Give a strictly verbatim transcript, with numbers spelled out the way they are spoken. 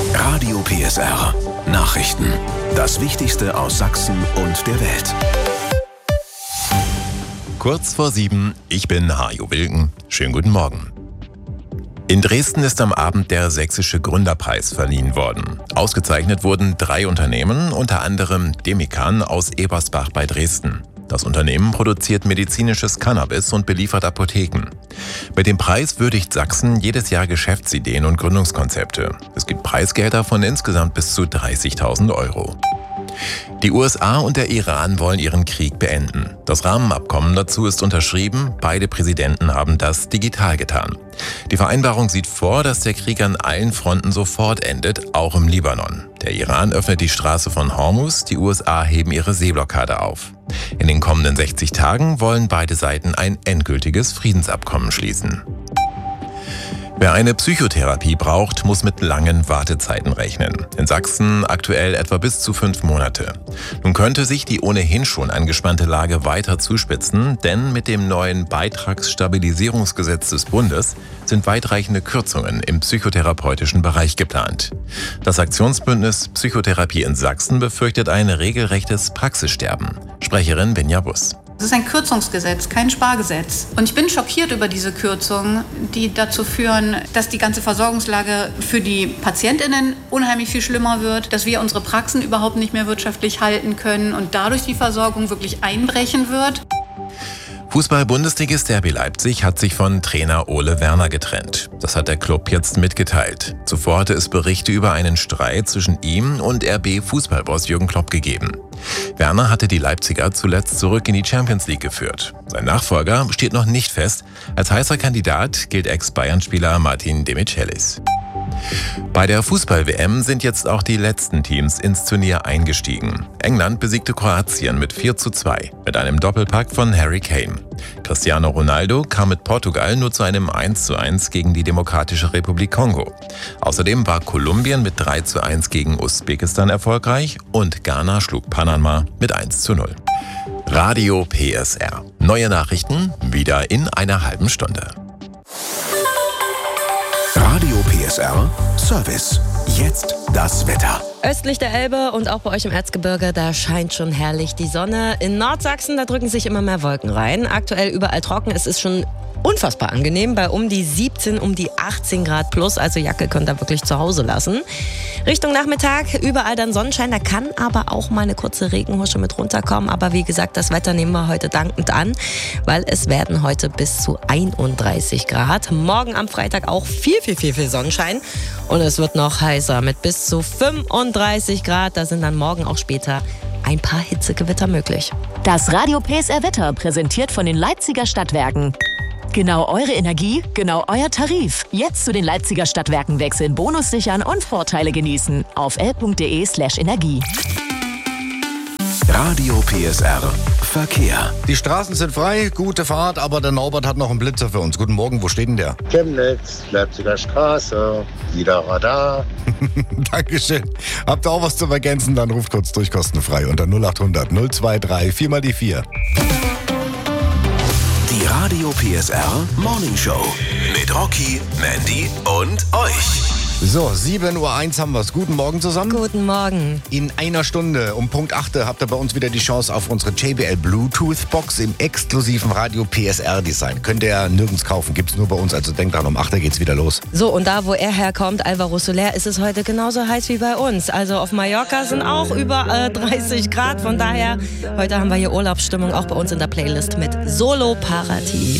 Radio P S R. Nachrichten. Das Wichtigste aus Sachsen und der Welt. Kurz vor sieben, ich bin Hajo Wilken. Schönen guten Morgen. In Dresden ist am Abend der Sächsische Gründerpreis verliehen worden. Ausgezeichnet wurden drei Unternehmen, unter anderem Demikan aus Ebersbach bei Dresden. Das Unternehmen produziert medizinisches Cannabis und beliefert Apotheken. Mit dem Preis würdigt Sachsen jedes Jahr Geschäftsideen und Gründungskonzepte. Es gibt Preisgelder von insgesamt bis zu dreißigtausend Euro. Die U S A und der Iran wollen ihren Krieg beenden. Das Rahmenabkommen dazu ist unterschrieben. Beide Präsidenten haben das digital getan. Die Vereinbarung sieht vor, dass der Krieg an allen Fronten sofort endet, auch im Libanon. Der Iran öffnet die Straße von Hormuz, die U S A heben ihre Seeblockade auf. In den kommenden sechzig Tagen wollen beide Seiten ein endgültiges Friedensabkommen schließen. Wer eine Psychotherapie braucht, muss mit langen Wartezeiten rechnen. In Sachsen aktuell etwa bis zu fünf Monate. Nun könnte sich die ohnehin schon angespannte Lage weiter zuspitzen, denn mit dem neuen Beitragsstabilisierungsgesetz des Bundes sind weitreichende Kürzungen im psychotherapeutischen Bereich geplant. Das Aktionsbündnis Psychotherapie in Sachsen befürchtet ein regelrechtes Praxissterben. Sprecherin Binja Bus. Es ist ein Kürzungsgesetz, kein Spargesetz. Und ich bin schockiert über diese Kürzungen, die dazu führen, dass die ganze Versorgungslage für die PatientInnen unheimlich viel schlimmer wird, dass wir unsere Praxen überhaupt nicht mehr wirtschaftlich halten können und dadurch die Versorgung wirklich einbrechen wird. Fußball-Bundesligist R B Leipzig hat sich von Trainer Ole Werner getrennt. Das hat der Club jetzt mitgeteilt. Zuvor hatte es Berichte über einen Streit zwischen ihm und R B-Fußballboss Jürgen Klopp gegeben. Werner hatte die Leipziger zuletzt zurück in die Champions League geführt. Sein Nachfolger steht noch nicht fest. Als heißer Kandidat gilt Ex-Bayern-Spieler Martin Demichelis. Bei der Fußball-W M sind jetzt auch die letzten Teams ins Turnier eingestiegen. England besiegte Kroatien mit vier zu zwei mit einem Doppelpack von Harry Kane. Cristiano Ronaldo kam mit Portugal nur zu einem eins zu eins gegen die Demokratische Republik Kongo. Außerdem war Kolumbien mit drei zu eins gegen Usbekistan erfolgreich und Ghana schlug Panama mit eins zu null. Radio P S R. Neue Nachrichten wieder in einer halben Stunde. Radio P S R Service. Jetzt das Wetter. Östlich der Elbe und auch bei euch im Erzgebirge, da scheint schon herrlich die Sonne. In Nordsachsen, da drücken sich immer mehr Wolken rein. Aktuell überall trocken. Es ist schon unfassbar angenehm, bei um die siebzehn, um die achtzehn Grad plus. Also Jacke könnt ihr wirklich zu Hause lassen. Richtung Nachmittag, überall dann Sonnenschein. Da kann aber auch mal eine kurze Regenhusche mit runterkommen. Aber wie gesagt, das Wetter nehmen wir heute dankend an, weil es werden heute bis zu einunddreißig Grad. Morgen am Freitag auch viel, viel, viel, viel Sonnenschein. Und es wird noch heißer mit bis zu fünfunddreißig Grad. Da sind dann morgen auch später ein paar Hitzegewitter möglich. Das Radio P S R Wetter präsentiert von den Leipziger Stadtwerken. Genau eure Energie, genau euer Tarif. Jetzt zu den Leipziger Stadtwerken wechseln, Bonus sichern und Vorteile genießen. Auf l punkt de slash energie. Radio P S R Verkehr. Die Straßen sind frei, gute Fahrt, aber der Norbert hat noch einen Blitzer für uns. Guten Morgen, wo steht denn der? Chemnitz, Leipziger Straße, wieder Radar. Dankeschön. Habt ihr auch was zu ergänzen, dann ruft kurz durch kostenfrei unter null acht hundert null zwei drei vier mal die vier. Die Radio P S R Morning Show mit Rocky, Mandy und euch. So, sieben Uhr eins haben wir es. Guten Morgen zusammen. Guten Morgen. In einer Stunde um Punkt acht habt ihr bei uns wieder die Chance auf unsere J B L Bluetooth Box im exklusiven Radio P S R Design. Könnt ihr nirgends kaufen, gibt's nur bei uns. Also denkt dran, um acht Uhr geht's wieder los. So, und da, wo er herkommt, Alvaro Soler, ist es heute genauso heiß wie bei uns. Also auf Mallorca sind auch über äh, dreißig Grad. Von daher, heute haben wir hier Urlaubsstimmung, auch bei uns in der Playlist mit Solo Paradies.